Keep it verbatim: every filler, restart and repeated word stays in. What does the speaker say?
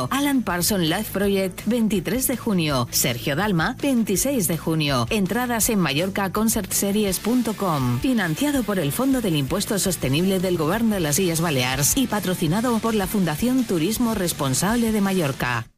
junio. Alan Parsons Life Project, veintitrés de junio. Sergio Dalma, veintiséis de junio. Entradas en mallorca concert series punto com. Financiado por el Fondo del Impuesto Sostenible del Gobierno de las Illes Balears y patrocinado por la Fundación Turismo Responsable de Mallorca.